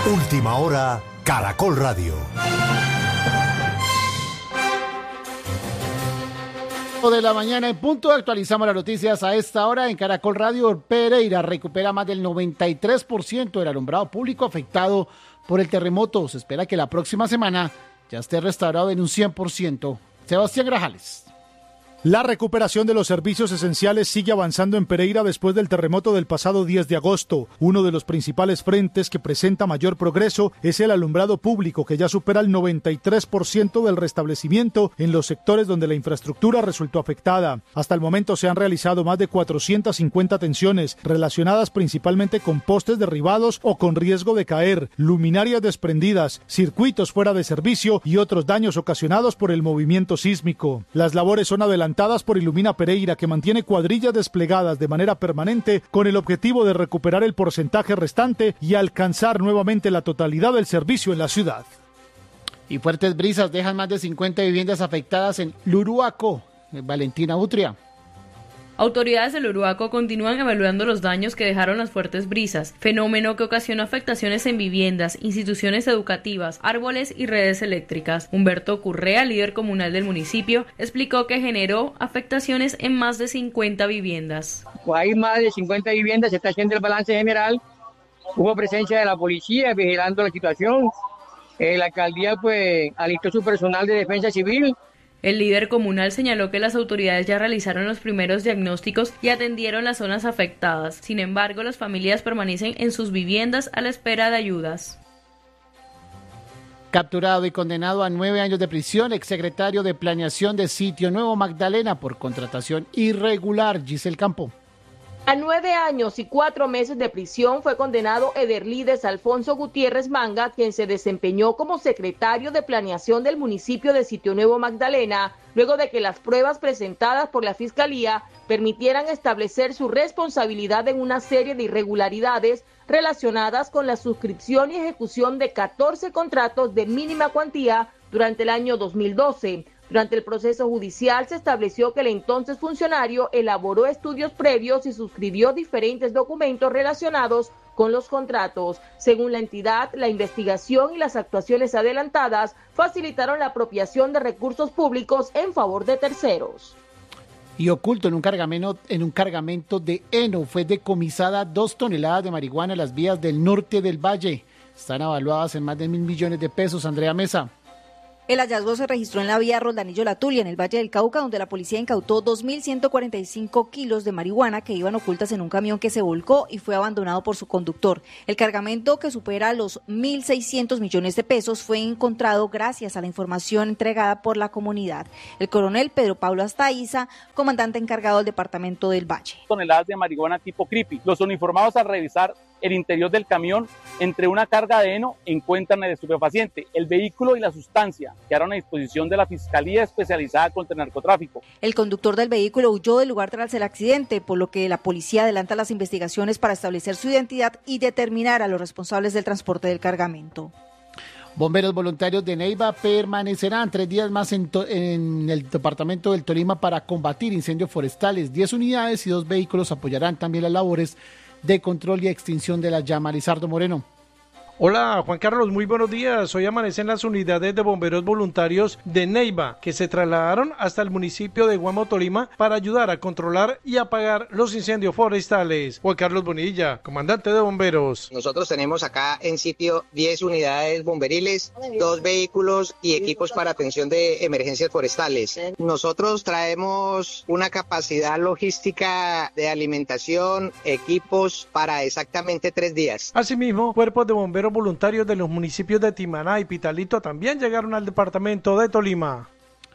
Última hora, Caracol Radio. De la mañana en punto, actualizamos las noticias a esta hora en Caracol Radio. Pereira recupera más del 93% del alumbrado público afectado por el terremoto. Se espera que la próxima semana ya esté restaurado en un 100%. Sebastián Grajales. La recuperación de los servicios esenciales sigue avanzando en Pereira después del terremoto del pasado 10 de agosto. Uno de los principales frentes que presenta mayor progreso es el alumbrado público, que ya supera el 93% del restablecimiento en los sectores donde la infraestructura resultó afectada. Hasta el momento se han realizado más de 450 atenciones, relacionadas principalmente con postes derribados o con riesgo de caer, luminarias desprendidas, circuitos fuera de servicio y otros daños ocasionados por el movimiento sísmico. Las labores son adelantadas por Ilumina Pereira, que mantiene cuadrillas desplegadas de manera permanente con el objetivo de recuperar el porcentaje restante y alcanzar nuevamente la totalidad del servicio en la ciudad. Y fuertes brisas dejan más de 50 viviendas afectadas en Luruaco. Valentina Utria. Autoridades del Uruaco continúan evaluando los daños que dejaron las fuertes brisas, fenómeno que ocasionó afectaciones en viviendas, instituciones educativas, árboles y redes eléctricas. Humberto Currea, líder comunal del municipio, explicó que generó afectaciones en más de 50 viviendas. Hay más de 50 viviendas, se está haciendo el balance general, hubo presencia de la policía vigilando la situación, la alcaldía alistó su personal de defensa civil. El líder comunal señaló que las autoridades ya realizaron los primeros diagnósticos y atendieron las zonas afectadas. Sin embargo, las familias permanecen en sus viviendas a la espera de ayudas. Capturado y condenado a 9 años de prisión, exsecretario de Planeación de Sitio Nuevo Magdalena por contratación irregular, Giselle Campo. A 9 años y 4 meses de prisión fue condenado Ederlides Alfonso Gutiérrez Manga, quien se desempeñó como secretario de Planeación del municipio de Sitio Nuevo Magdalena, luego de que las pruebas presentadas por la Fiscalía permitieran establecer su responsabilidad en una serie de irregularidades relacionadas con la suscripción y ejecución de 14 contratos de mínima cuantía durante el año 2012. Durante el proceso judicial se estableció que el entonces funcionario elaboró estudios previos y suscribió diferentes documentos relacionados con los contratos. Según la entidad, la investigación y las actuaciones adelantadas facilitaron la apropiación de recursos públicos en favor de terceros. Y oculto en un cargamento de heno fue decomisada 2 toneladas de marihuana en las vías del norte del valle. Están evaluadas en más de 1.000 millones de pesos. Andrea Mesa. El hallazgo se registró en la vía Roldanillo-La Tulia, en el Valle del Cauca, donde la policía incautó 2.145 kilos de marihuana que iban ocultas en un camión que se volcó y fue abandonado por su conductor. El cargamento, que supera los 1.600 millones de pesos, fue encontrado gracias a la información entregada por la comunidad. El coronel Pedro Pablo Astaiza, comandante encargado del departamento del Valle. Toneladas de marihuana tipo creepy. Los uniformados, al revisar el interior del camión, entre una carga de heno, encuentran el estupefaciente, el vehículo y la sustancia quedaron a disposición de la Fiscalía Especializada contra el Narcotráfico. El conductor del vehículo huyó del lugar tras el accidente, por lo que la policía adelanta las investigaciones para establecer su identidad y determinar a los responsables del transporte del cargamento. Bomberos voluntarios de Neiva permanecerán 3 días más en el departamento del Tolima para combatir incendios forestales. 10 unidades y 2 vehículos apoyarán también las labores de control y extinción de la llama. Lizardo Moreno. Hola Juan Carlos, muy buenos días. Hoy amanecen las unidades de bomberos voluntarios de Neiva, que se trasladaron hasta el municipio de Guamo, Tolima, para ayudar a controlar y apagar los incendios forestales. Juan Carlos Bonilla, comandante de bomberos. Nosotros tenemos acá en sitio 10 unidades bomberiles, 2 vehículos y equipos para atención de emergencias forestales. Nosotros traemos una capacidad logística de alimentación, equipos para exactamente 3 días. Asimismo, cuerpos de bomberos voluntarios de los municipios de Timaná y Pitalito también llegaron al departamento de Tolima.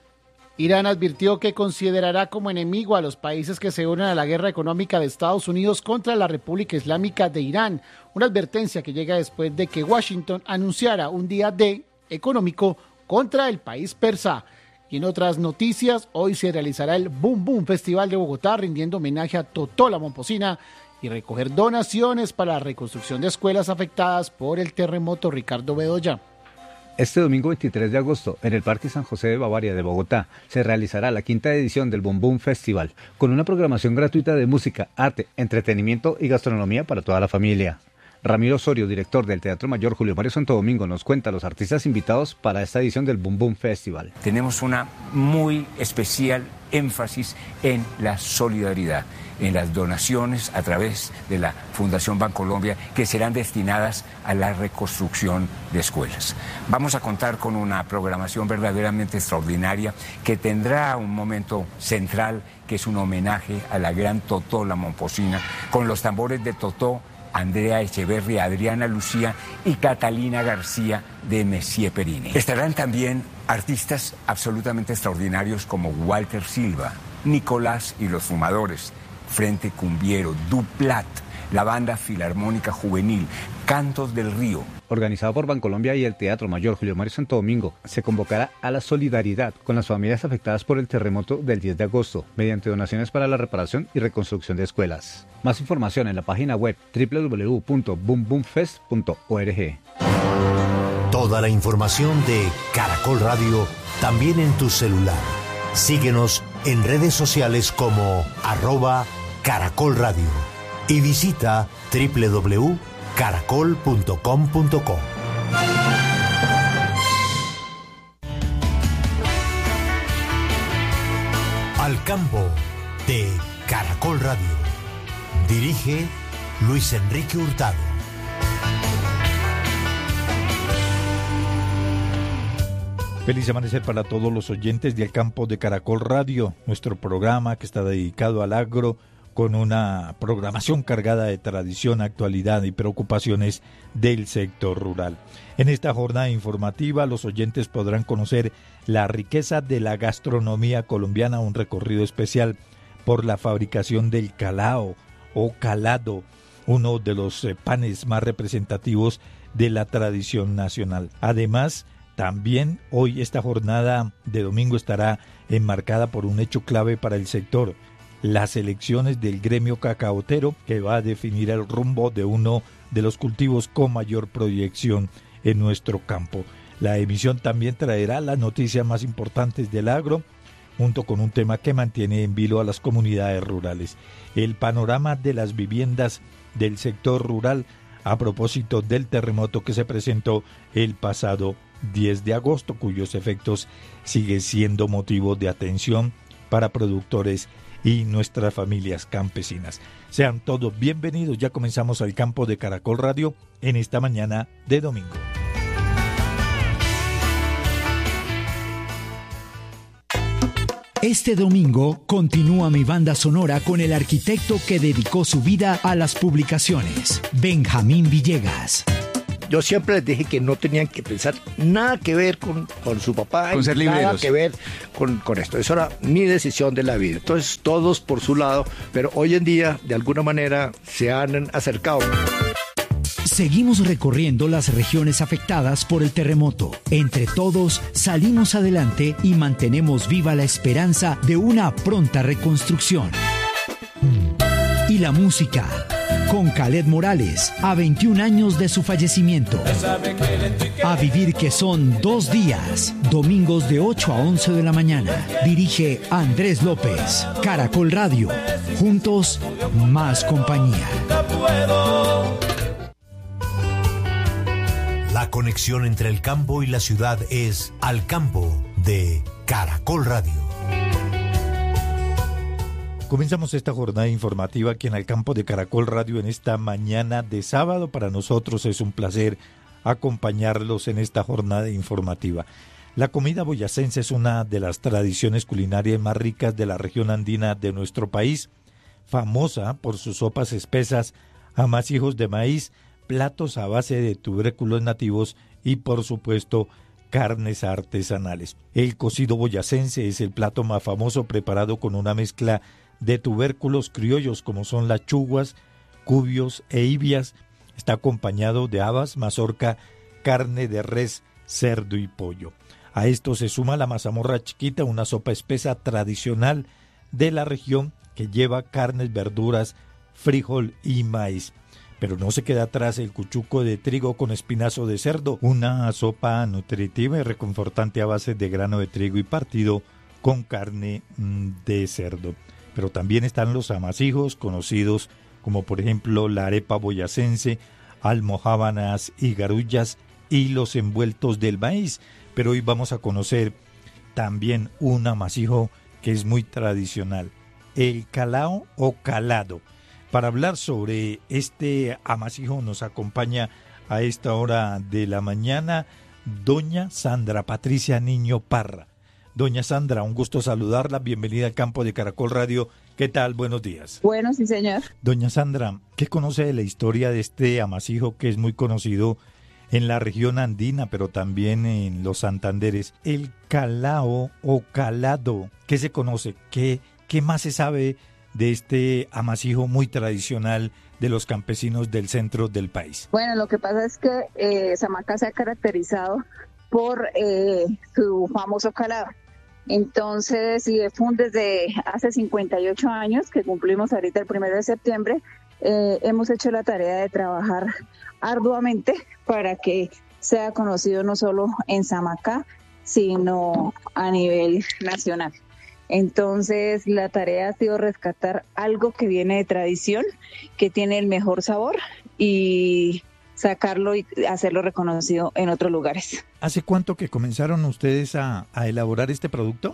Irán advirtió que considerará como enemigo a los países que se unen a la guerra económica de Estados Unidos contra la República Islámica de Irán, una advertencia que llega después de que Washington anunciara un día D económico contra el país persa. Y en otras noticias, hoy se realizará el Boom Boom Festival de Bogotá, rindiendo homenaje a Totó la Momposina y recoger donaciones para la reconstrucción de escuelas afectadas por el terremoto. Ricardo Bedoya. Este domingo 23 de agosto, en el Parque San José de Bavaria de Bogotá, se realizará la 5ª edición del Boom Boom Festival, con una programación gratuita de música, arte, entretenimiento y gastronomía para toda la familia. Ramiro Osorio, director del Teatro Mayor Julio Mario Santo Domingo, nos cuenta los artistas invitados para esta edición del Boom Boom Festival. Tenemos una muy especial énfasis en la solidaridad, en las donaciones a través de la Fundación Bancolombia que serán destinadas a la reconstrucción de escuelas. Vamos a contar con una programación verdaderamente extraordinaria que tendrá un momento central que es un homenaje a la gran Totó la Momposina, con los tambores de Totó, Andrea Echeverri, Adriana Lucía y Catalina García de Messier Perini. Estarán también artistas absolutamente extraordinarios como Walter Silva, Nicolás y los Fumadores, Frente Cumbiero, Duplat, la Banda Filarmónica Juvenil, Cantos del Río. Organizado por Bancolombia y el Teatro Mayor Julio Mario Santo Domingo, se convocará a la solidaridad con las familias afectadas por el terremoto del 10 de agosto, mediante donaciones para la reparación y reconstrucción de escuelas. Más información en la página web www.boomboomfest.org. Toda la información de Caracol Radio también en tu celular. Síguenos en redes sociales como @Caracol Radio y visita www.caracol.com.co. Al campo de Caracol Radio. Dirige Luis Enrique Hurtado. Feliz amanecer para todos los oyentes del campo de Caracol Radio, nuestro programa que está dedicado al agro con una programación cargada de tradición, actualidad y preocupaciones del sector rural. En esta jornada informativa los oyentes podrán conocer la riqueza de la gastronomía colombiana, un recorrido especial por la fabricación del calao o calado, uno de los panes más representativos de la tradición nacional. Además, también hoy esta jornada de domingo estará enmarcada por un hecho clave para el sector, las elecciones del gremio cacaotero, que va a definir el rumbo de uno de los cultivos con mayor proyección en nuestro campo. La emisión también traerá las noticias más importantes del agro, junto con un tema que mantiene en vilo a las comunidades rurales. El panorama de las viviendas del sector rural a propósito del terremoto que se presentó el pasado 10 de agosto, cuyos efectos siguen siendo motivo de atención para productores y nuestras familias campesinas. Sean todos bienvenidos, ya comenzamos al campo de Caracol Radio en esta mañana de domingo. Este domingo continúa mi banda sonora con el arquitecto que dedicó su vida a las publicaciones, Benjamín Villegas. Yo siempre les dije que no tenían que pensar nada que ver con su papá, con ser libreros, nada que ver con esto. Eso era mi decisión de la vida. Entonces, todos por su lado, pero hoy en día, de alguna manera, se han acercado. Seguimos recorriendo las regiones afectadas por el terremoto. Entre todos, salimos adelante y mantenemos viva la esperanza de una pronta reconstrucción. Y la música, con Khaled Morales, a 21 años de su fallecimiento. A vivir, que son 2 días, domingos de 8 a 11 de la mañana. Dirige Andrés López. Caracol Radio, juntos, más compañía. La conexión entre el campo y la ciudad es Al Campo de Caracol Radio. Comenzamos esta jornada informativa aquí en Al Campo de Caracol Radio en esta mañana de sábado. Para nosotros es un placer acompañarlos en esta jornada informativa. La comida boyacense es una de las tradiciones culinarias más ricas de la región andina de nuestro país, famosa por sus sopas espesas, amasijos de maíz, platos a base de tubérculos nativos y, por supuesto, carnes artesanales. El cocido boyacense es el plato más famoso, preparado con una mezcla de tubérculos criollos como son las chuguas, cubios e ibias. Está acompañado de habas, mazorca, carne de res, cerdo y pollo. A esto se suma la mazamorra chiquita, una sopa espesa tradicional de la región que lleva carnes, verduras, frijol y maíz. Pero no se queda atrás el cuchuco de trigo con espinazo de cerdo, una sopa nutritiva y reconfortante a base de grano de trigo y partido con carne de cerdo. Pero también están los amasijos, conocidos como por ejemplo la arepa boyacense, almojábanas y garullas y los envueltos del maíz. Pero hoy vamos a conocer también un amasijo que es muy tradicional, el calao o calado. Para hablar sobre este amasijo nos acompaña a esta hora de la mañana doña Sandra Patricia Niño Parra. Doña Sandra, un gusto saludarla, bienvenida al campo de Caracol Radio. ¿Qué tal? Buenos días. Bueno, sí, señor. Doña Sandra, ¿qué conoce de la historia de este amasijo que es muy conocido en la región andina, pero también en los Santanderes? El calao o calado, ¿qué se conoce? ¿Qué más se sabe de este amasijo muy tradicional de los campesinos del centro del país? Bueno, lo que pasa es que Samacá se ha caracterizado por su famoso calado. Entonces, IDEFUN desde hace 58 años, que cumplimos ahorita el 1 de septiembre, hemos hecho la tarea de trabajar arduamente para que sea conocido no solo en Samacá, sino a nivel nacional. Entonces, la tarea ha sido rescatar algo que viene de tradición, que tiene el mejor sabor y sacarlo y hacerlo reconocido en otros lugares. ¿Hace cuánto que comenzaron ustedes a elaborar este producto?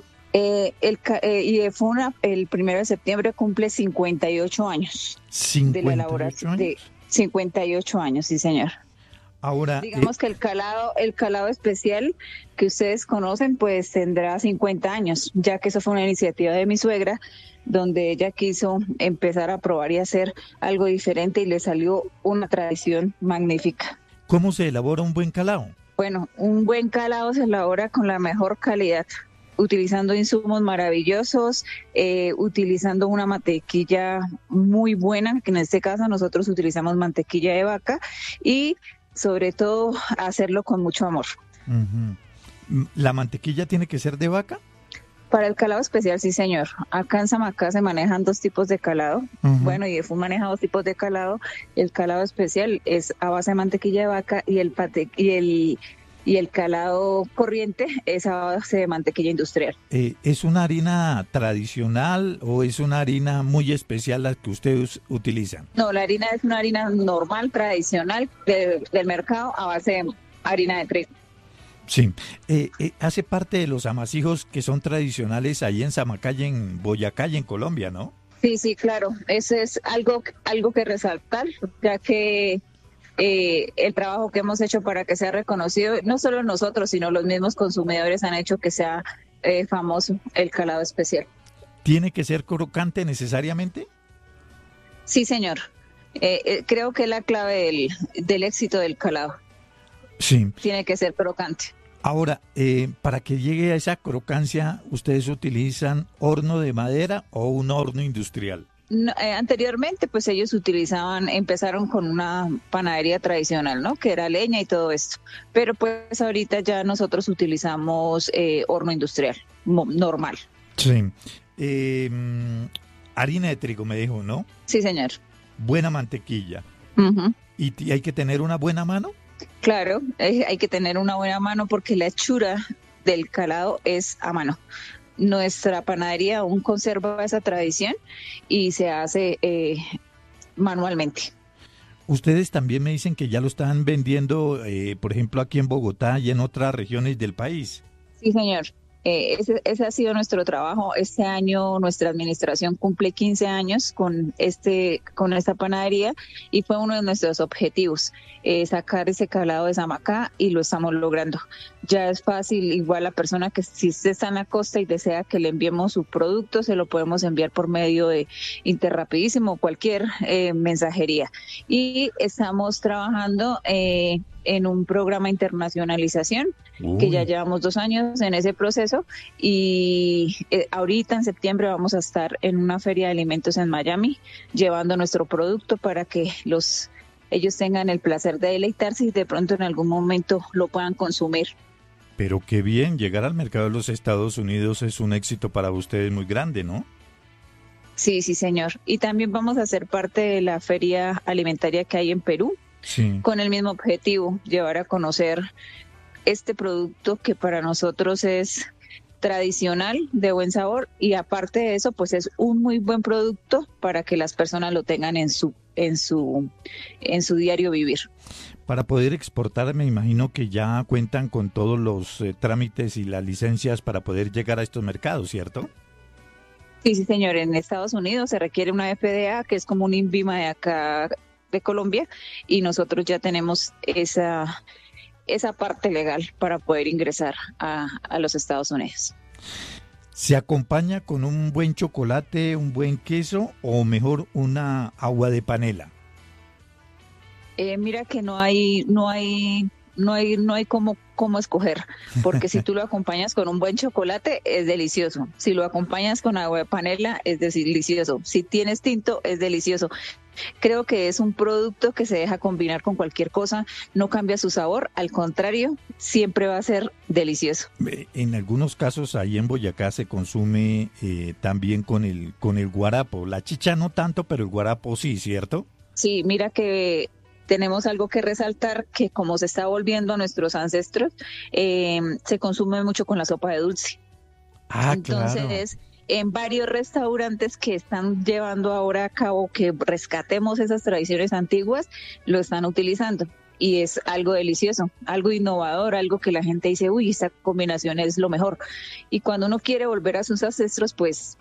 IDEFUN el 1 de septiembre cumple 58 años. 58 de la elaboración de 58 años, sí, señor. Ahora, digamos que el calado especial que ustedes conocen, pues tendrá 50 años, ya que eso fue una iniciativa de mi suegra, donde ella quiso empezar a probar y hacer algo diferente y le salió una tradición magnífica. ¿Cómo se elabora un buen calado? Bueno, un buen calado se elabora con la mejor calidad, utilizando insumos maravillosos, utilizando una mantequilla muy buena, que en este caso nosotros utilizamos mantequilla de vaca, y sobre todo hacerlo con mucho amor. Uh-huh. ¿La mantequilla tiene que ser de vaca? Para el calado especial, sí, señor. Acá en Samacá se manejan 2 tipos de calado. Uh-huh. Bueno, IDEFUN maneja 2 tipos de calado. El calado especial es a base de mantequilla de vaca y el calado corriente es a base de mantequilla industrial. ¿Es una harina tradicional o es una harina muy especial la que ustedes utilizan? No, la harina es una harina normal, tradicional, del mercado a base de harina de trigo. Sí. Hace parte de los amasijos que son tradicionales ahí en Samacá y en Boyacá y en Colombia, ¿no? Sí, claro. Eso es algo que resaltar, ya que el trabajo que hemos hecho para que sea reconocido, no solo nosotros, sino los mismos consumidores han hecho que sea famoso el calado especial. ¿Tiene que ser crocante necesariamente? Sí, señor. Creo que es la clave del éxito del calado. Sí. Tiene que ser crocante. Ahora, para que llegue a esa crocancia, ¿ustedes utilizan horno de madera o un horno industrial? No, anteriormente, pues ellos empezaron con una panadería tradicional, ¿no? Que era leña y todo esto. Pero pues ahorita ya nosotros utilizamos horno industrial, normal. Sí. Harina de trigo, me dijo, ¿no? Sí, señor. Buena mantequilla. Uh-huh. ¿Y hay que tener una buena mano? Claro, hay que tener una buena mano porque la hechura del calado es a mano. Nuestra panadería aún conserva esa tradición y se hace manualmente. Ustedes también me dicen que ya lo están vendiendo, por ejemplo, aquí en Bogotá y en otras regiones del país. Sí, señor. Ese ha sido nuestro trabajo. Este año nuestra administración cumple 15 años con esta panadería y fue uno de nuestros objetivos, sacar ese calado de Samacá, y lo estamos logrando. Ya es fácil, igual la persona que si usted está en la costa y desea que le enviemos su producto, se lo podemos enviar por medio de Interrapidísimo, cualquier mensajería. Y estamos trabajando en un programa de internacionalización, que ya llevamos 2 años en ese proceso, y ahorita en septiembre vamos a estar en una feria de alimentos en Miami, llevando nuestro producto para que ellos tengan el placer de deleitarse y de pronto en algún momento lo puedan consumir. Pero qué bien, llegar al mercado de los Estados Unidos es un éxito para ustedes muy grande, ¿no? Sí, señor. Y también vamos a ser parte de la feria alimentaria que hay en Perú, sí, con el mismo objetivo, llevar a conocer este producto que para nosotros es tradicional, de buen sabor, y aparte de eso, pues es un muy buen producto para que las personas lo tengan en su en su diario vivir. Para poder exportar, me imagino que ya cuentan con todos los trámites y las licencias para poder llegar a estos mercados, ¿cierto? Sí, señor. En Estados Unidos se requiere una FDA, que es como un INVIMA de acá de Colombia, y nosotros ya tenemos esa parte legal para poder ingresar a los Estados Unidos. ¿Se acompaña con un buen chocolate, un buen queso o mejor una agua de panela? Mira que no hay cómo escoger, porque si tú lo acompañas con un buen chocolate es delicioso, si lo acompañas con agua de panela es delicioso, si tienes tinto es delicioso. Creo que es un producto que se deja combinar con cualquier cosa, no cambia su sabor, al contrario, siempre va a ser delicioso. En algunos casos ahí en Boyacá se consume también con el guarapo, la chicha no tanto, pero el guarapo sí, ¿cierto? Sí, mira que tenemos algo que resaltar, que como se está volviendo a nuestros ancestros, se consume mucho con la sopa de dulce. Entonces, claro, en varios restaurantes que están llevando ahora a cabo que rescatemos esas tradiciones antiguas, lo están utilizando. Y es algo delicioso, algo innovador, algo que la gente dice, uy, esta combinación es lo mejor. Y cuando uno quiere volver a sus ancestros, pues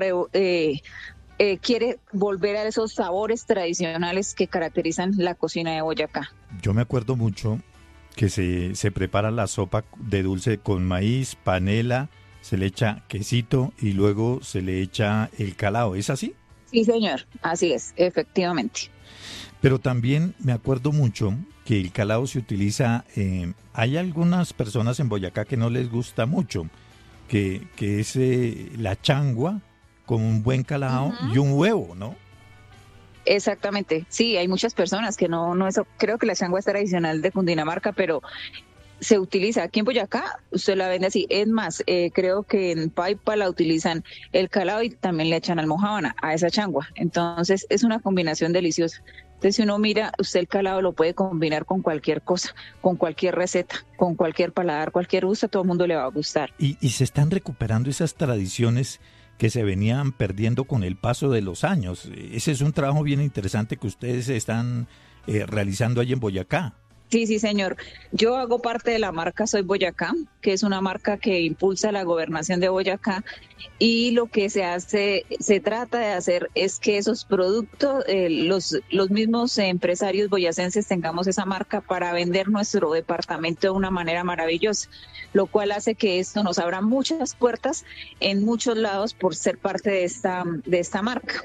quiere volver a esos sabores tradicionales que caracterizan la cocina de Boyacá. Yo me acuerdo mucho que se prepara la sopa de dulce con maíz, panela, se le echa quesito y luego se le echa el calao, ¿es así? Sí, señor, así es, efectivamente. Pero también me acuerdo mucho que el calao se utiliza, hay algunas personas en Boyacá que no les gusta mucho, que es la changua con un buen calao y un huevo, ¿no? Exactamente, sí, hay muchas personas que no eso, creo que la changua es tradicional de Cundinamarca, pero se utiliza aquí en Boyacá, usted la vende así. Es más, creo que en Paipa la utilizan el calao y también le echan almojábana a esa changua. Entonces es una combinación deliciosa. Entonces si uno mira, usted el calao lo puede combinar con cualquier cosa, con cualquier receta, con cualquier paladar, cualquier gusto, a todo el mundo le va a gustar. Y se están recuperando esas tradiciones que se venían perdiendo con el paso de los años. Ese es un trabajo bien interesante que ustedes están realizando allí en Boyacá. Sí, sí, señor. Yo hago parte de la marca Soy Boyacá, que es una marca que impulsa la gobernación de Boyacá, y lo que se trata de hacer es que esos productos, los mismos empresarios boyacenses tengamos esa marca para vender nuestro departamento de una manera maravillosa, lo cual hace que esto nos abra muchas puertas en muchos lados por ser parte de esta marca.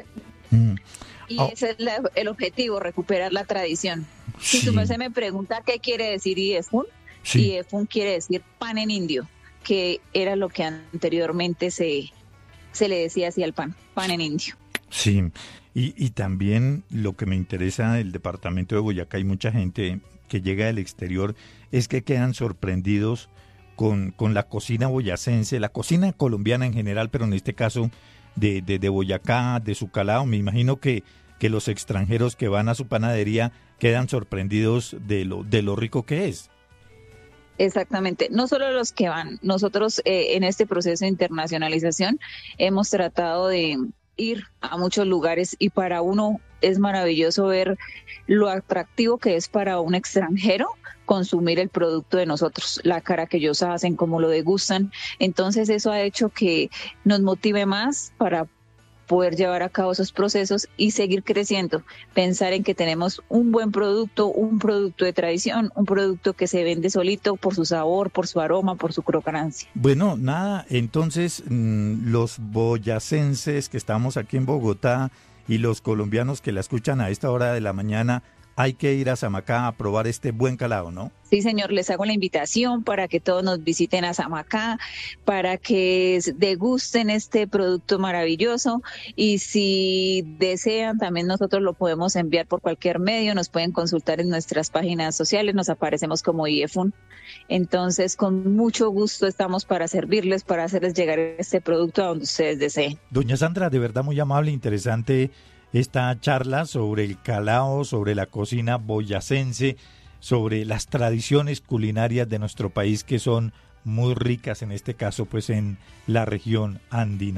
Y ese es el objetivo, recuperar la tradición. Sí. Si tú me pregunta qué quiere decir IEFUN, sí. IEFUN quiere decir pan en indio, que era lo que anteriormente se le decía así al pan en indio. Sí, y también lo que me interesa del departamento de Boyacá, hay mucha gente que llega del exterior, es que quedan sorprendidos con la cocina boyacense, la cocina colombiana en general, pero en este caso de Boyacá, de su calao. Me imagino que los extranjeros que van a su panadería quedan sorprendidos de lo rico que es. Exactamente, no solo los que van, nosotros en este proceso de internacionalización hemos tratado de ir a muchos lugares y para uno es maravilloso ver lo atractivo que es para un extranjero consumir el producto de nosotros, la cara que ellos hacen, cómo lo degustan. Entonces eso ha hecho que nos motive más para poder llevar a cabo esos procesos y seguir creciendo, pensar en que tenemos un buen producto, un producto de tradición, un producto que se vende solito por su sabor, por su aroma, por su crocancia. Bueno, nada, entonces los boyacenses que estamos aquí en Bogotá y los colombianos que la escuchan a esta hora de la mañana, hay que ir a Samacá a probar este buen calao, ¿no? Sí, señor, les hago la invitación para que todos nos visiten a Samacá, para que degusten este producto maravilloso y si desean también nosotros lo podemos enviar por cualquier medio, nos pueden consultar en nuestras páginas sociales, nos aparecemos como IEFUN. Entonces, con mucho gusto estamos para servirles, para hacerles llegar este producto a donde ustedes deseen. Doña Sandra, de verdad muy amable, interesante esta charla sobre el calao, sobre la cocina boyacense, sobre las tradiciones culinarias de nuestro país que son muy ricas, en este caso pues en la región andina.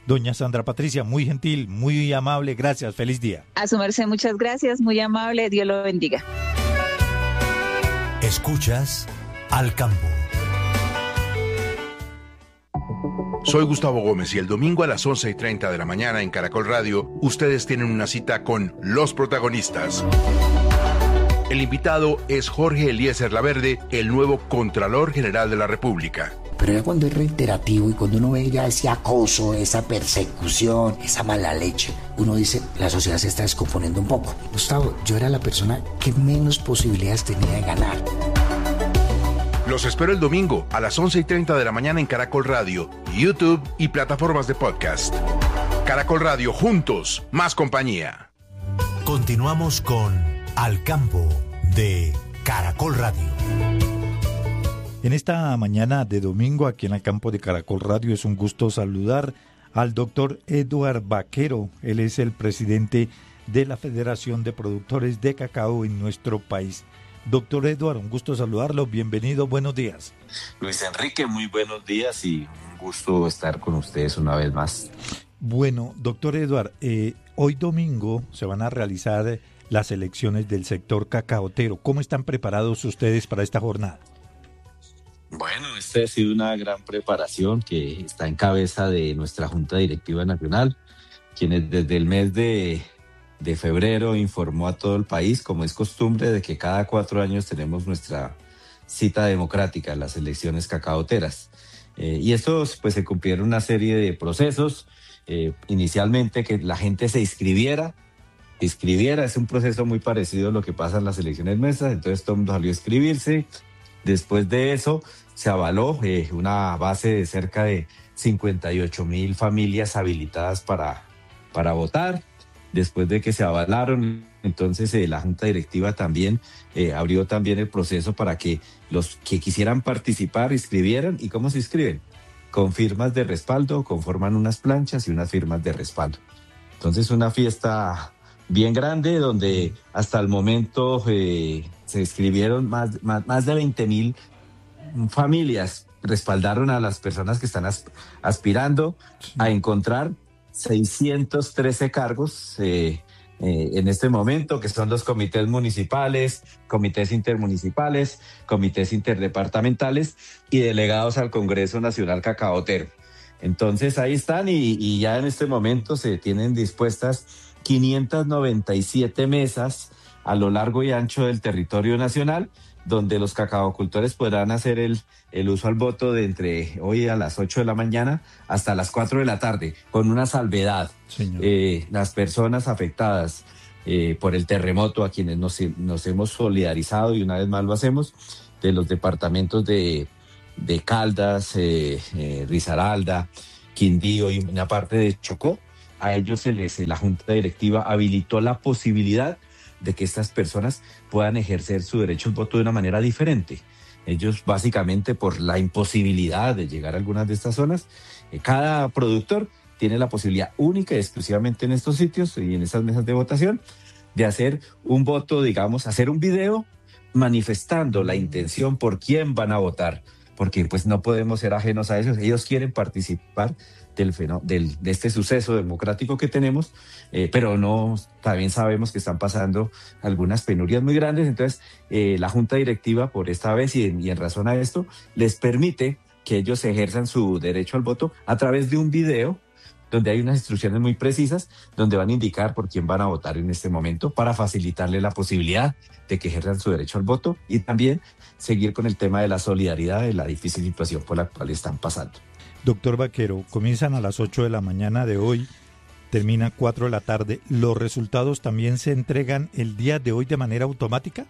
Doña Sandra Patricia, muy gentil, muy amable, gracias, feliz día. A su merced, muchas gracias, muy amable, Dios lo bendiga. Escuchas Al Campo. Soy Gustavo Gómez y el domingo a las 11:30 de la mañana en Caracol Radio, ustedes tienen una cita con los protagonistas. El invitado es Jorge Eliezer Laverde, el nuevo Contralor General de la República. Pero ya cuando es reiterativo y cuando uno ve ya ese acoso, esa persecución, esa mala leche, uno dice, la sociedad se está descomponiendo un poco. Gustavo, yo era la persona que menos posibilidades tenía de ganar. Los espero el domingo a las 11:30 de la mañana en Caracol Radio, YouTube y plataformas de podcast. Caracol Radio, juntos, más compañía. Continuamos con Al Campo de Caracol Radio. En esta mañana de domingo, aquí en el campo de Caracol Radio, es un gusto saludar al doctor Eduard Vaquero. Él es el presidente de la Federación de Productores de Cacao en nuestro país. Doctor Eduard, un gusto saludarlo. Bienvenido, buenos días. Luis Enrique, muy buenos días y un gusto estar con ustedes una vez más. Bueno, doctor Eduard, hoy domingo se van a realizar las elecciones del sector cacaotero. ¿Cómo están preparados ustedes para esta jornada? Bueno, esta ha sido una gran preparación que está en cabeza de nuestra Junta Directiva Nacional, quienes desde el mes de febrero informó a todo el país, como es costumbre, de que cada 4 años tenemos nuestra cita democrática, las elecciones cacaoteras. Y esto pues se cumplieron una serie de procesos, inicialmente que la gente se inscribiera, es un proceso muy parecido a lo que pasa en las elecciones nuestras, entonces todo el mundo salió a inscribirse. Después de eso se avaló una base de cerca de 58,000 familias habilitadas para votar. Después de que se avalaron, entonces la Junta Directiva también abrió también el proceso para que los que quisieran participar inscribieran. ¿Y cómo se inscriben? Con firmas de respaldo, conforman unas planchas y unas firmas de respaldo. Entonces una fiesta bien grande donde hasta el momento se inscribieron más de 20,000 familias, respaldaron a las personas que están aspirando a encontrar 613 cargos en este momento, que son los comités municipales, comités intermunicipales, comités interdepartamentales y delegados al Congreso Nacional Cacaotero. Entonces ahí están y ya en este momento se tienen dispuestas 597 mesas a lo largo y ancho del territorio nacional, donde los cacaocultores podrán hacer el uso al voto de entre hoy a las 8 de la mañana hasta las 4 de la tarde, con una salvedad. Las personas afectadas por el terremoto, a quienes nos hemos solidarizado, y una vez más lo hacemos, de los departamentos de Caldas, Risaralda, Quindío y una parte de Chocó, a ellos la Junta Directiva habilitó la posibilidad de que estas personas puedan ejercer su derecho al voto de una manera diferente. Ellos básicamente por la imposibilidad de llegar a algunas de estas zonas, cada productor tiene la posibilidad única y exclusivamente en estos sitios y en estas mesas de votación de hacer un voto, digamos, hacer un video manifestando la intención por quién van a votar, porque pues no podemos ser ajenos a eso. Ellos quieren participar de este suceso democrático que tenemos, pero también sabemos que están pasando algunas penurias muy grandes. Entonces la Junta Directiva, por esta vez y en razón a esto, les permite que ellos ejerzan su derecho al voto a través de un video donde hay unas instrucciones muy precisas, donde van a indicar por quién van a votar en este momento para facilitarle la posibilidad de que ejerzan su derecho al voto y también seguir con el tema de la solidaridad de la difícil situación por la cual están pasando. Doctor Vaquero, comienzan a las 8 de la mañana de hoy, termina 4 de la tarde. ¿Los resultados también se entregan el día de hoy de manera automática?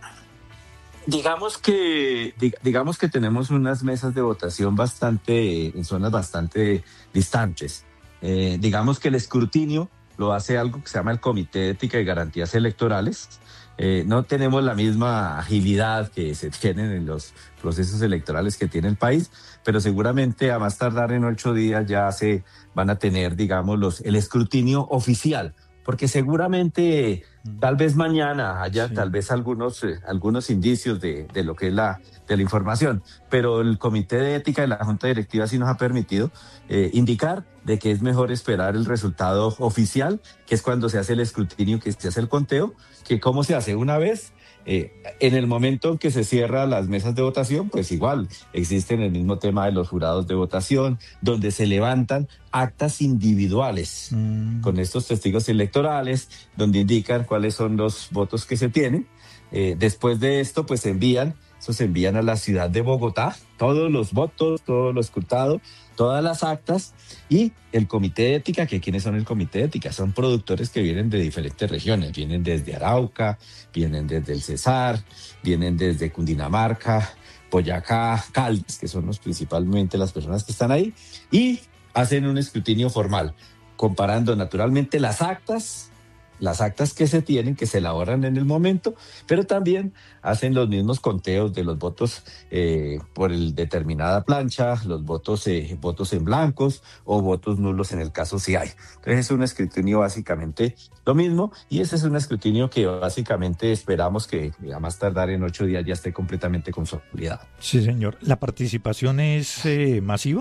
Digamos que tenemos unas mesas de votación en zonas bastante distantes. Digamos que el escrutinio lo hace algo que se llama el Comité de Ética y Garantías Electorales. No tenemos la misma agilidad que se tienen en los procesos electorales que tiene el país, pero seguramente a más tardar en 8 días ya se van a tener, digamos, el escrutinio oficial porque seguramente tal vez mañana haya tal vez algunos indicios de lo que es de la información, pero el Comité de Ética de la Junta Directiva sí nos ha permitido indicar de que es mejor esperar el resultado oficial, que es cuando se hace el escrutinio, que se hace el conteo, que cómo se hace una vez. En el momento en que se cierran las mesas de votación, pues igual existen el mismo tema de los jurados de votación, donde se levantan actas individuales con estos testigos electorales, donde indican cuáles son los votos que se tienen. Después de esto, pues se envían a la ciudad de Bogotá, todos los votos, todo lo escrutado, todas las actas, y el Comité de Ética, que ¿quiénes son el Comité de Ética? Son productores que vienen de diferentes regiones, vienen desde Arauca, vienen desde el Cesar, vienen desde Cundinamarca, Boyacá, Caldas, que son principalmente las personas que están ahí, y hacen un escrutinio formal, comparando naturalmente las actas que se tienen, que se elaboran en el momento, pero también hacen los mismos conteos de los votos por determinada plancha, los votos en blancos o votos nulos en el caso si hay. Entonces es un escrutinio básicamente lo mismo, y ese es un escrutinio que básicamente esperamos que a más tardar en 8 días ya esté completamente consolidado. Sí, señor. ¿La participación es masiva?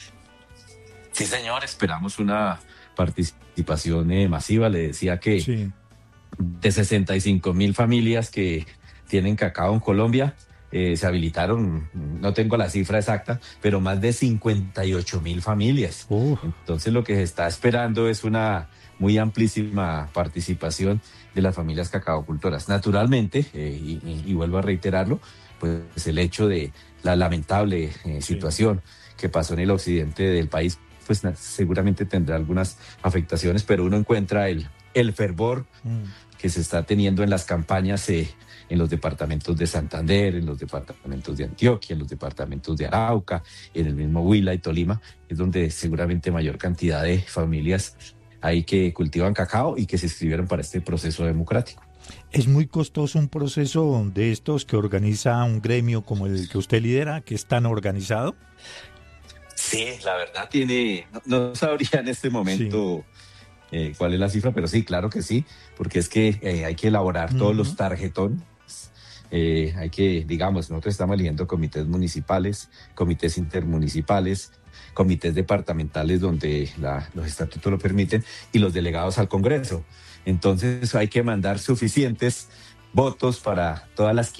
Sí, señor, esperamos una participación masiva. Le decía que de 65,000 familias que tienen cacao en Colombia, se habilitaron, no tengo la cifra exacta, pero más de 58,000 familias. Entonces lo que se está esperando es una muy amplísima participación de las familias cacaocultoras. Naturalmente, y vuelvo a reiterarlo, pues el hecho de la lamentable situación que pasó en el occidente del país, pues seguramente tendrá algunas afectaciones, pero uno encuentra el fervor que se está teniendo en las campañas en los departamentos de Santander, en los departamentos de Antioquia, en los departamentos de Arauca, en el mismo Huila y Tolima, es donde seguramente mayor cantidad de familias hay que cultivan cacao y que se inscribieron para este proceso democrático. ¿Es muy costoso un proceso de estos que organiza un gremio como el que usted lidera, que es tan organizado? Sí, la verdad no sabría en este momento cuál es la cifra, pero sí, claro que sí, porque es que hay que elaborar todos los tarjetones, hay que, digamos, nosotros estamos eligiendo comités municipales, comités intermunicipales, comités departamentales donde los estatutos lo permiten, y los delegados al Congreso. Entonces hay que mandar suficientes votos para todas las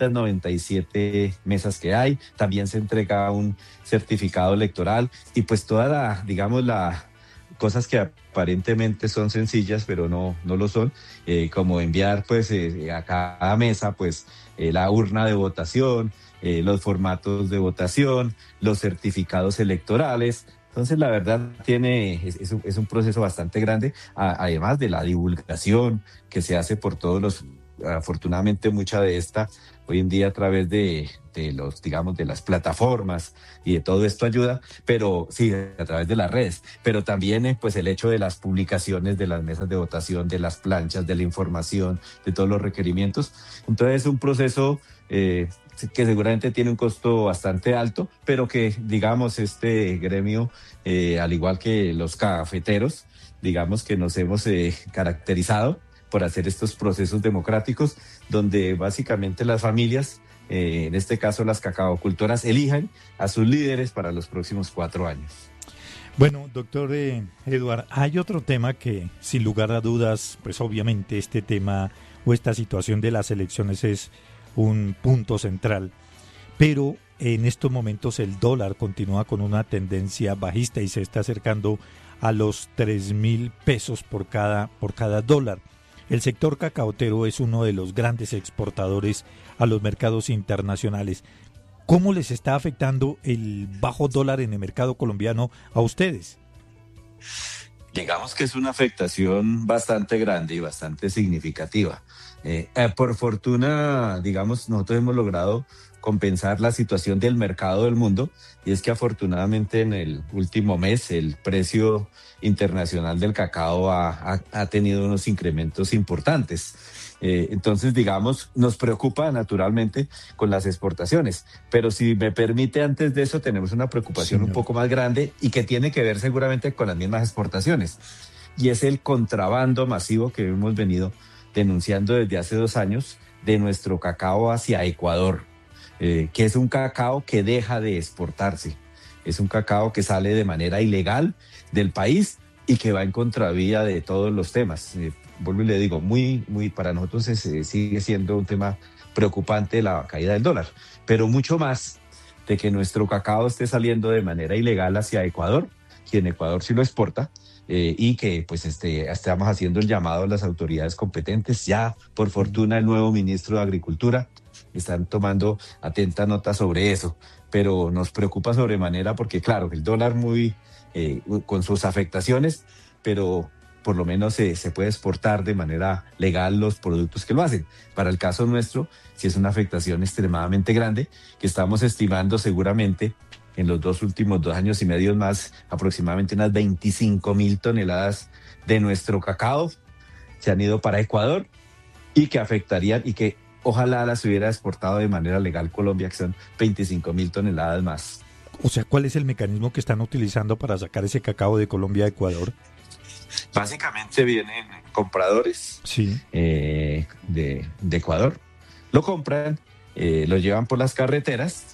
597 mesas que hay. También se entrega un certificado electoral, y pues toda las cosas que aparentemente son sencillas, pero no lo son, como enviar pues a cada mesa pues la urna de votación, los formatos de votación, los certificados electorales. Entonces, la verdad, es un proceso bastante grande, además de la divulgación que se hace por todos afortunadamente mucha de esta hoy en día a través de las plataformas, y de todo esto ayuda, pero sí, a través de las redes, pero también pues el hecho de las publicaciones de las mesas de votación, de las planchas, de la información, de todos los requerimientos. Entonces es un proceso que seguramente tiene un costo bastante alto, pero que, digamos, este gremio, al igual que los cafeteros, digamos que nos hemos caracterizado por hacer estos procesos democráticos, donde básicamente las familias, en este caso las cacaocultoras, elijan a sus líderes para los próximos 4 años. Bueno, doctor Eduard, hay otro tema que, sin lugar a dudas, pues obviamente este tema o esta situación de las elecciones es un punto central, pero en estos momentos el dólar continúa con una tendencia bajista y se está acercando a los 3,000 pesos por cada dólar. El sector cacaotero es uno de los grandes exportadores a los mercados internacionales. ¿Cómo les está afectando el bajo dólar en el mercado colombiano a ustedes? Digamos que es una afectación bastante grande y bastante significativa. Por fortuna, digamos, nosotros hemos logrado compensar la situación del mercado del mundo, y es que afortunadamente en el último mes el precio internacional del cacao ha tenido unos incrementos importantes. Entonces, digamos, nos preocupa naturalmente con las exportaciones, pero si me permite, antes de eso tenemos una preocupación un poco más grande y que tiene que ver seguramente con las mismas exportaciones, y es el contrabando masivo que hemos venido denunciando desde hace 2 años de nuestro cacao hacia Ecuador, que es un cacao que deja de exportarse, es un cacao que sale de manera ilegal del país y que va en contravía de todos los temas. Vuelvo y le digo, muy para nosotros sigue siendo un tema preocupante la caída del dólar, pero mucho más de que nuestro cacao esté saliendo de manera ilegal hacia Ecuador, quien Ecuador sí lo exporta, y que pues estamos haciendo el llamado a las autoridades competentes. Ya, por fortuna, el nuevo ministro de Agricultura están tomando atenta nota sobre eso, pero nos preocupa sobremanera porque, claro, el dólar con sus afectaciones, pero por lo menos se puede exportar de manera legal los productos que lo hacen. Para el caso nuestro, sí es una afectación extremadamente grande, que estamos estimando seguramente en los últimos 2 años y medio más, aproximadamente unas 25,000 toneladas de nuestro cacao se han ido para Ecuador y que afectarían y que ojalá las hubiera exportado de manera legal Colombia, que son 25,000 toneladas más. O sea, ¿cuál es el mecanismo que están utilizando para sacar ese cacao de Colombia a Ecuador? Básicamente vienen compradores de Ecuador, lo compran, lo llevan por las carreteras,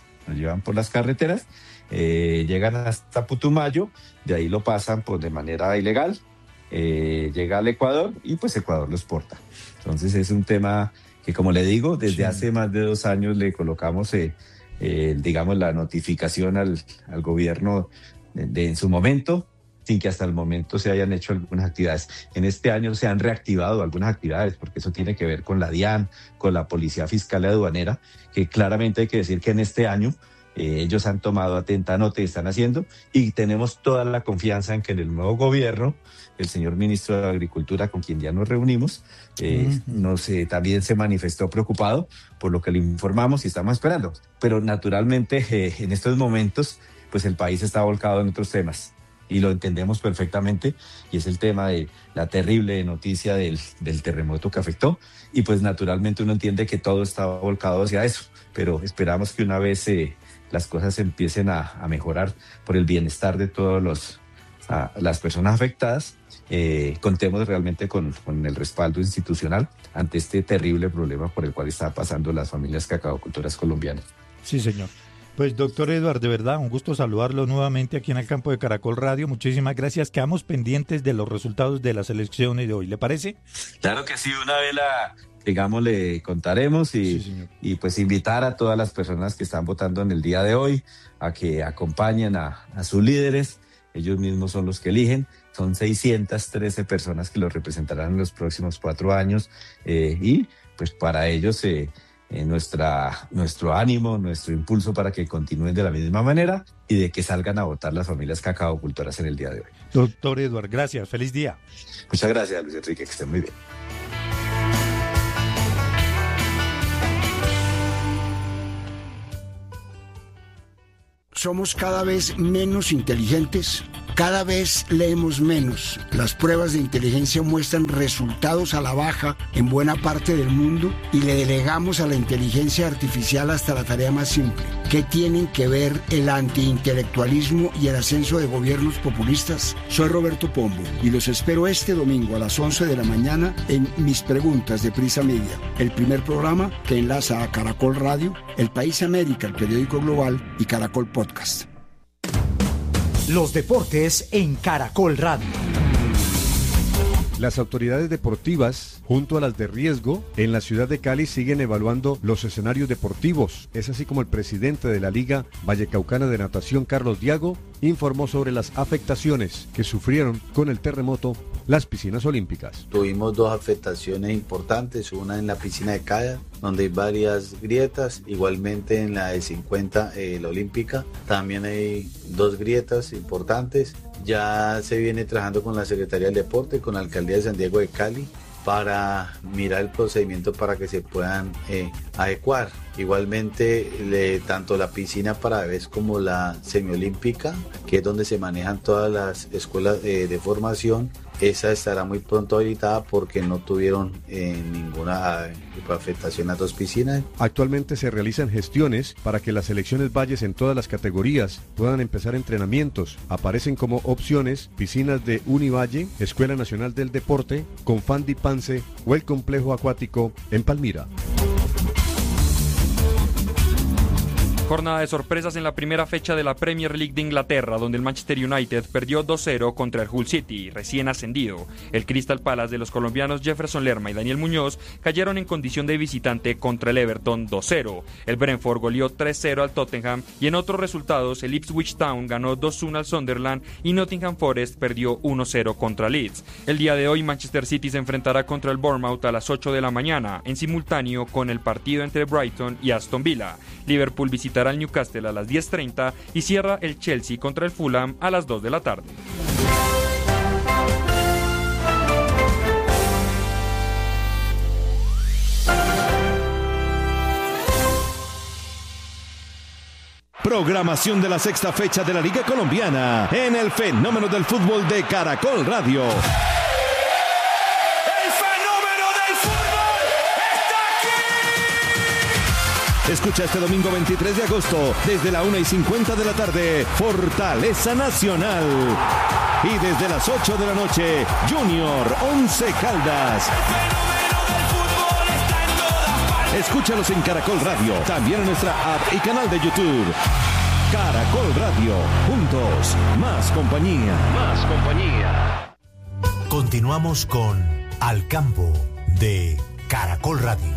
llegan hasta Putumayo, de ahí lo pasan pues de manera ilegal, llega al Ecuador y pues Ecuador lo exporta. Entonces es un tema que, como le digo, desde hace más de 2 años le colocamos digamos la notificación al gobierno en su momento, sin que hasta el momento se hayan hecho algunas actividades. En este año se han reactivado algunas actividades, porque eso tiene que ver con la DIAN, con la Policía Fiscal y Aduanera, que claramente hay que decir que en este año ellos han tomado atenta nota y están haciendo, y tenemos toda la confianza en que en el nuevo gobierno, el señor ministro de Agricultura, con quien ya nos reunimos, también se manifestó preocupado por lo que le informamos y estamos esperando. Pero naturalmente en estos momentos pues el país está volcado en otros temas, y lo entendemos perfectamente, y es el tema de la terrible noticia del terremoto que afectó, y pues naturalmente uno entiende que todo está volcado hacia eso, pero esperamos que una vez las cosas empiecen a mejorar por el bienestar de todas las personas afectadas, contemos realmente con el respaldo institucional ante este terrible problema por el cual están pasando las familias cacaocultoras colombianas. Sí, señor. Pues doctor Eduardo, de verdad, un gusto saludarlo nuevamente aquí en el campo de Caracol Radio. Muchísimas gracias. Quedamos pendientes de los resultados de las elecciones de hoy. ¿Le parece? Claro que sí, una vez le contaremos y pues invitar a todas las personas que están votando en el día de hoy a que acompañen a sus líderes. Ellos mismos son los que eligen. Son 613 personas que los representarán en los próximos 4 años y pues para ellos nuestro ánimo, nuestro impulso para que continúen de la misma manera y de que salgan a votar las familias cacaocultoras en el día de hoy. Doctor Eduardo, gracias. Feliz día. Muchas gracias, Luis Enrique, que estén muy bien. Somos cada vez menos inteligentes, cada vez leemos menos. Las pruebas de inteligencia muestran resultados a la baja en buena parte del mundo y le delegamos a la inteligencia artificial hasta la tarea más simple. ¿Qué tienen que ver el antiintelectualismo y el ascenso de gobiernos populistas? Soy Roberto Pombo y los espero este domingo a las 11 de la mañana en Mis Preguntas de Prisa Media, el primer programa que enlaza a Caracol Radio, El País América, el periódico global, y Caracol Podcast. Los deportes en Caracol Radio. Las autoridades deportivas, junto a las de riesgo, en la ciudad de Cali siguen evaluando los escenarios deportivos. Es así como el presidente de la Liga Vallecaucana de Natación, Carlos Diago, informó sobre las afectaciones que sufrieron con el terremoto las piscinas olímpicas. Tuvimos 2 afectaciones importantes, una en la piscina de Caya, donde hay varias grietas, igualmente en la de 50, la olímpica, también hay 2 grietas importantes. Ya se viene trabajando con la Secretaría del Deporte, con la Alcaldía de San Diego de Cali, para mirar el procedimiento para que se puedan adecuar. Igualmente, tanto la piscina para bebés como la semiolímpica, que es donde se manejan todas las escuelas de formación, esa estará muy pronto habilitada porque no tuvieron ninguna afectación a 2 piscinas. Actualmente se realizan gestiones para que las selecciones Valles en todas las categorías puedan empezar entrenamientos. Aparecen como opciones piscinas de Univalle, Escuela Nacional del Deporte, Confandi Pance o el complejo acuático en Palmira. Jornada de sorpresas en la primera fecha de la Premier League de Inglaterra, donde el Manchester United perdió 2-0 contra el Hull City, recién ascendido. El Crystal Palace de los colombianos Jefferson Lerma y Daniel Muñoz cayeron en condición de visitante contra el Everton 2-0. El Brentford goleó 3-0 al Tottenham y en otros resultados el Ipswich Town ganó 2-1 al Sunderland y Nottingham Forest perdió 1-0 contra Leeds. El día de hoy Manchester City se enfrentará contra el Bournemouth a las 8 de la mañana, en simultáneo con el partido entre Brighton y Aston Villa. Liverpool visitará al Newcastle a las 10:30 y cierra el Chelsea contra el Fulham a las 2 de la tarde. Programación de la sexta fecha de la Liga Colombiana en el Fenómeno del Fútbol de Caracol Radio. Escucha este domingo 23 de agosto, desde la 1:50 de la tarde, Fortaleza Nacional. Y desde las 8 de la noche, Junior Once Caldas. Escúchalos en Caracol Radio, también en nuestra app y canal de YouTube. Caracol Radio, juntos, más compañía. Más compañía. Continuamos con Al Campo de Caracol Radio.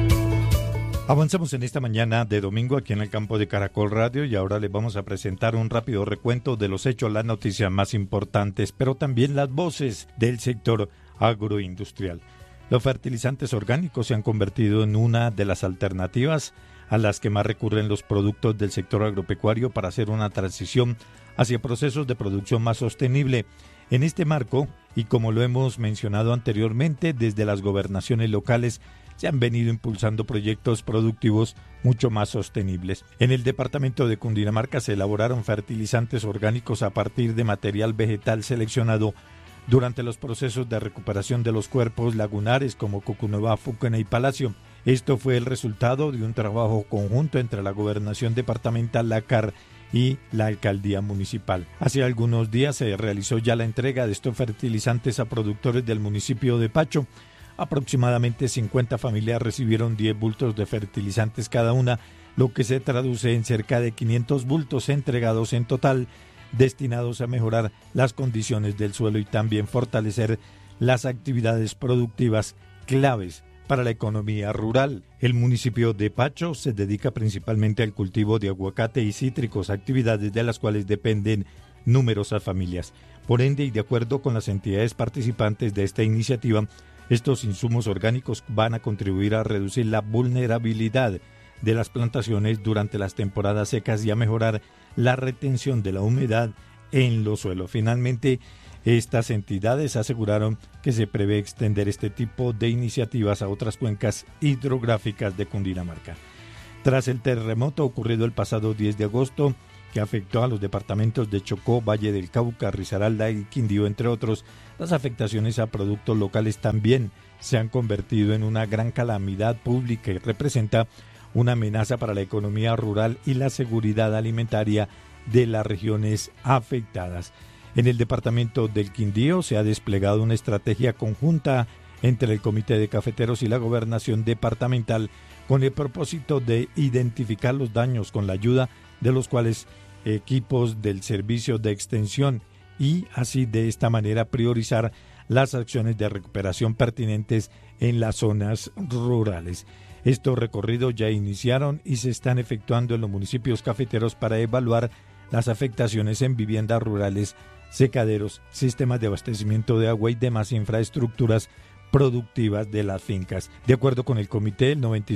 Avanzamos en esta mañana de domingo aquí en el campo de Caracol Radio y ahora les vamos a presentar un rápido recuento de los hechos, las noticias más importantes, pero también las voces del sector agroindustrial. Los fertilizantes orgánicos se han convertido en una de las alternativas a las que más recurren los productos del sector agropecuario para hacer una transición hacia procesos de producción más sostenible. En este marco, y como lo hemos mencionado anteriormente, desde las gobernaciones locales se han venido impulsando proyectos productivos mucho más sostenibles. En el departamento de Cundinamarca se elaboraron fertilizantes orgánicos a partir de material vegetal seleccionado durante los procesos de recuperación de los cuerpos lagunares como Cucunueva, Fucene y Palacio. Esto fue el resultado de un trabajo conjunto entre la Gobernación Departamental, la CAR y la Alcaldía Municipal. Hace algunos días se realizó ya la entrega de estos fertilizantes a productores del municipio de Pacho. Aproximadamente 50 familias recibieron 10 bultos de fertilizantes cada una, lo que se traduce en cerca de 500 bultos entregados en total, destinados a mejorar las condiciones del suelo y también fortalecer las actividades productivas claves para la economía rural. El municipio de Pacho se dedica principalmente al cultivo de aguacate y cítricos, actividades de las cuales dependen numerosas familias. Por ende, y de acuerdo con las entidades participantes de esta iniciativa, estos insumos orgánicos van a contribuir a reducir la vulnerabilidad de las plantaciones durante las temporadas secas y a mejorar la retención de la humedad en los suelos. Finalmente, estas entidades aseguraron que se prevé extender este tipo de iniciativas a otras cuencas hidrográficas de Cundinamarca. Tras el terremoto ocurrido el pasado 10 de agosto, que afectó a los departamentos de Chocó, Valle del Cauca, Risaralda y Quindío, entre otros, las afectaciones a productos locales también se han convertido en una gran calamidad pública y representa una amenaza para la economía rural y la seguridad alimentaria de las regiones afectadas. En el departamento del Quindío se ha desplegado una estrategia conjunta entre el Comité de Cafeteros y la Gobernación Departamental con el propósito de identificar los daños con la ayuda de los cuales equipos del servicio de extensión y así de esta manera priorizar las acciones de recuperación pertinentes en las zonas rurales. Estos recorridos ya iniciaron y se están efectuando en los municipios cafeteros para evaluar las afectaciones en viviendas rurales, secaderos, sistemas de abastecimiento de agua y demás infraestructuras productivas de las fincas. De acuerdo con el comité, el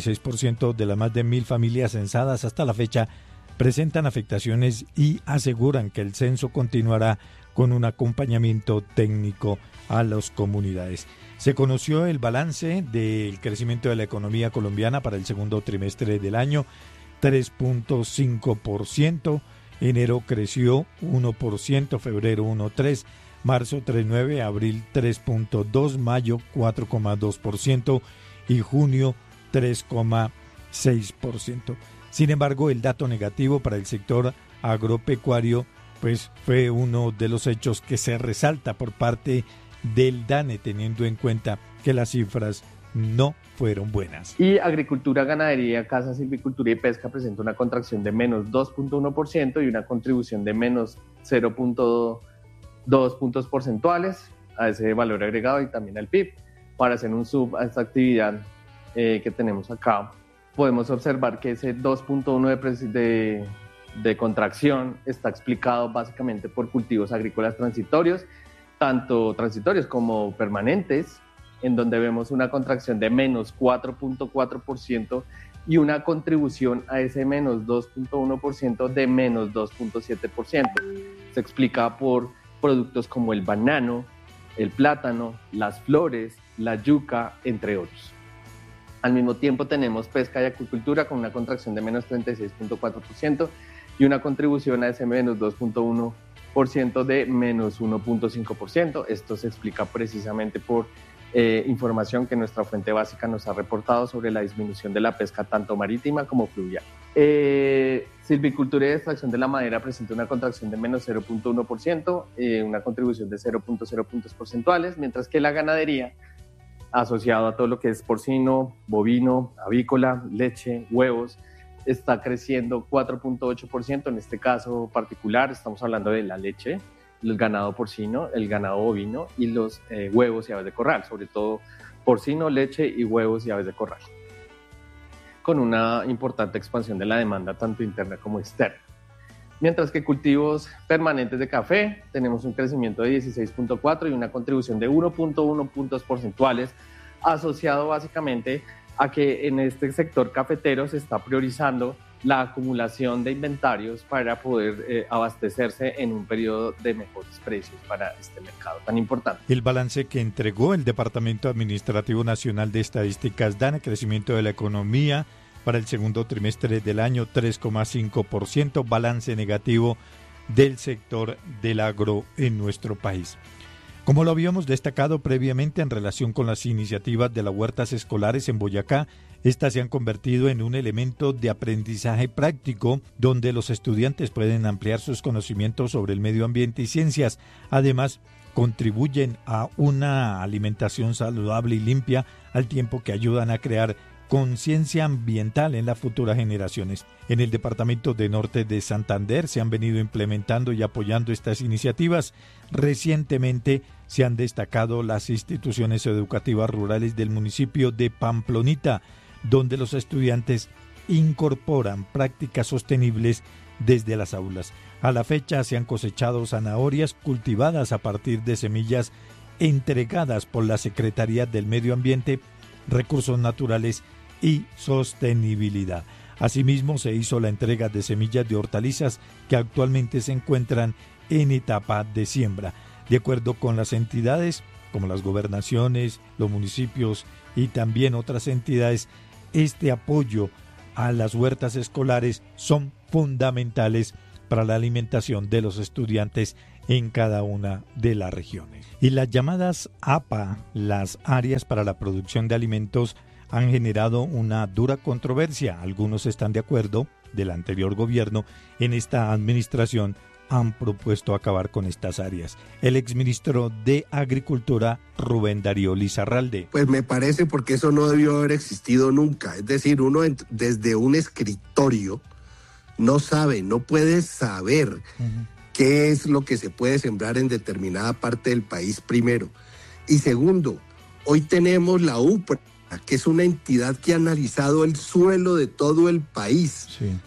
96% de las más de 1.000 familias censadas hasta la fecha presentan afectaciones y aseguran que el censo continuará con un acompañamiento técnico a las comunidades. Se conoció el balance del crecimiento de la economía colombiana para el segundo trimestre del año, 3.5%, enero creció 1%, febrero 1.3%, marzo 3,9%, abril 3,2%, mayo 4,2% y junio 3,6%. Sin embargo, el dato negativo para el sector agropecuario pues fue uno de los hechos que se resalta por parte del DANE, teniendo en cuenta que las cifras no fueron buenas. Y agricultura, ganadería, caza, silvicultura y pesca presenta una contracción de menos 2,1% y una contribución de menos 0,2 puntos porcentuales a ese valor agregado y también al PIB. Para hacer un sub a esta actividad que tenemos acá, podemos observar que ese 2,1 de contracción está explicado básicamente por cultivos agrícolas transitorios, tanto transitorios como permanentes, en donde vemos una contracción de menos 4,4% y una contribución a ese menos 2,1% de menos 2,7%. Se explica por productos como el banano, el plátano, las flores, la yuca, entre otros. Al mismo tiempo tenemos pesca y acuicultura con una contracción de menos 36,4% y una contribución a ese menos 2,1% de menos 1,5%. Esto se explica precisamente por información que nuestra fuente básica nos ha reportado sobre la disminución de la pesca tanto marítima como fluvial. Silvicultura y extracción de la madera presenta una contracción de menos 0,1%, una contribución de 0,0 puntos porcentuales, mientras que la ganadería, asociado a todo lo que es porcino, bovino, avícola, leche, huevos, está creciendo 4,8%. En este caso particular estamos hablando de la leche, el ganado porcino, el ganado bovino y los huevos y aves de corral, sobre todo porcino, leche y huevos y aves de corral, con una importante expansión de la demanda tanto interna como externa. Mientras que cultivos permanentes de café tenemos un crecimiento de 16,4 y una contribución de 1,1 puntos porcentuales, asociado básicamente a que en este sector cafetero se está priorizando la acumulación de inventarios para poder abastecerse en un periodo de mejores precios para este mercado tan importante. El balance que entregó el Departamento Administrativo Nacional de Estadísticas DANE, crecimiento de la economía para el segundo trimestre del año 3,5%, balance negativo del sector del agro en nuestro país. Como lo habíamos destacado previamente en relación con las iniciativas de las huertas escolares en Boyacá, estas se han convertido en un elemento de aprendizaje práctico donde los estudiantes pueden ampliar sus conocimientos sobre el medio ambiente y ciencias. Además, contribuyen a una alimentación saludable y limpia al tiempo que ayudan a crear conciencia ambiental en las futuras generaciones. En el departamento de Norte de Santander se han venido implementando y apoyando estas iniciativas. Recientemente se han destacado las instituciones educativas rurales del municipio de Pamplonita, donde los estudiantes incorporan prácticas sostenibles desde las aulas. A la fecha se han cosechado zanahorias cultivadas a partir de semillas entregadas por la Secretaría del Medio Ambiente, Recursos Naturales y Sostenibilidad. Asimismo, se hizo la entrega de semillas de hortalizas que actualmente se encuentran en etapa de siembra. De acuerdo con las entidades, como las gobernaciones, los municipios y también otras entidades, este apoyo a las huertas escolares son fundamentales para la alimentación de los estudiantes en cada una de las regiones. Y las llamadas APA, las áreas para la producción de alimentos, han generado una dura controversia. Algunos están de acuerdo, del anterior gobierno, en esta administración han propuesto acabar con estas áreas. El exministro de Agricultura, Rubén Darío Lizarralde. Pues me parece porque eso no debió haber existido nunca. Es decir, uno desde un escritorio no sabe, no puede saber qué es lo que se puede sembrar en determinada parte del país, primero. Y segundo, hoy tenemos la UPRA, que es una entidad que ha analizado el suelo de todo el país. Sí.